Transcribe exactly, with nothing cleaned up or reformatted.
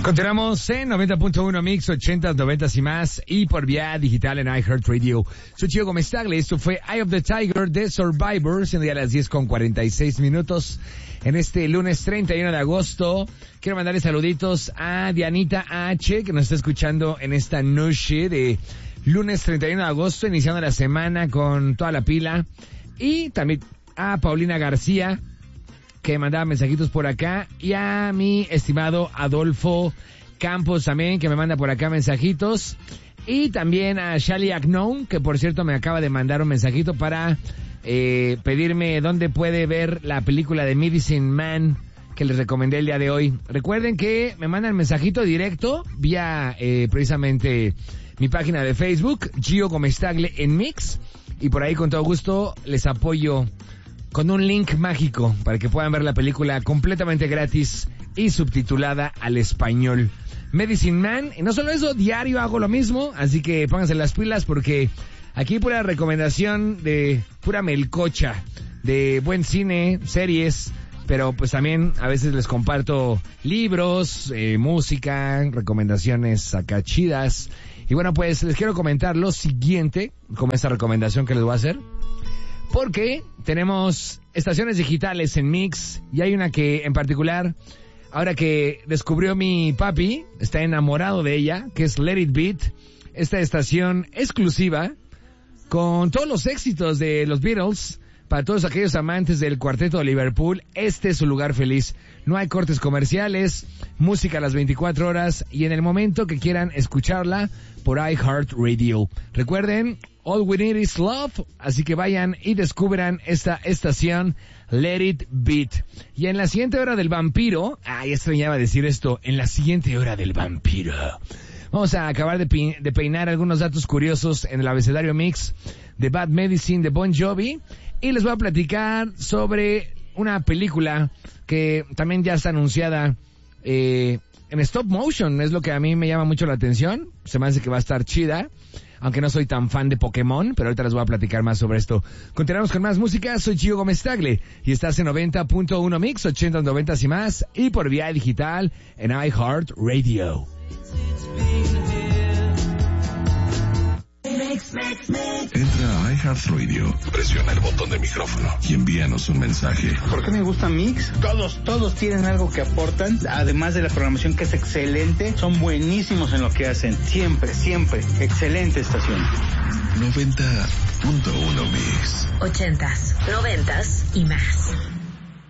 Continuamos en noventa punto uno Mix, ochenta, noventa y más, y por vía digital en iHeartRadio. Soy Gio Gómez Tagle, esto fue Eye of the Tiger de Survivor, siendo ya las diez con cuarenta y seis minutos en este lunes treinta y uno de agosto. Quiero mandarle saluditos a Dianita H, que nos está escuchando en esta noche de lunes treinta y uno de agosto, iniciando la semana con toda la pila. Y también a Paulina García, que mandaba mensajitos por acá, y a mi estimado Adolfo Campos también, que me manda por acá mensajitos, y también a Shali Agnon, que por cierto me acaba de mandar un mensajito para eh, pedirme dónde puede ver la película de Medicine Man que les recomendé el día de hoy. Recuerden que me mandan mensajito directo vía eh, precisamente mi página de Facebook, Gio Gómez Tagle en Mix, y por ahí con todo gusto les apoyo con un link mágico para que puedan ver la película completamente gratis y subtitulada al español. Medicine Man, y no solo eso, diario hago lo mismo, así que pónganse las pilas porque aquí pura recomendación de pura melcocha, de buen cine, series, pero pues también a veces les comparto libros, eh, música, recomendaciones acá chidas. Y bueno, pues les quiero comentar lo siguiente, como esta recomendación que les voy a hacer. Porque tenemos estaciones digitales en Mix, y hay una que en particular, ahora que descubrió mi papi, está enamorado de ella, que es Let It Beat, esta estación exclusiva con todos los éxitos de los Beatles. Para todos aquellos amantes del Cuarteto de Liverpool, este es su lugar feliz. No hay cortes comerciales, música a las veinticuatro horas y en el momento que quieran escucharla por iHeartRadio. Recuerden, all we need is love, así que vayan y descubran esta estación, Let It Beat. Y en la siguiente hora del vampiro, ay, extrañaba decir esto, en la siguiente hora del vampiro, vamos a acabar de, pe- de peinar algunos datos curiosos en el abecedario Mix de Bad Medicine de Bon Jovi. Y les voy a platicar sobre una película que también ya está anunciada eh, en stop motion. Es lo que a mí me llama mucho la atención. Se me hace que va a estar chida, aunque no soy tan fan de Pokémon, pero ahorita les voy a platicar más sobre esto. Continuamos con más música. Soy Gio Gómez Tagle y estás en noventa punto uno Mix, ochenta, noventa y más, y por vía digital en iHeartRadio. Entra a iHeartRadio, presiona el botón de micrófono y envíanos un mensaje. ¿Por qué me gusta Mix? Todos, todos tienen algo que aportan, además de la programación que es excelente, son buenísimos en lo que hacen, siempre, siempre, excelente estación. noventa punto uno Mix. Ochentas, noventas y más.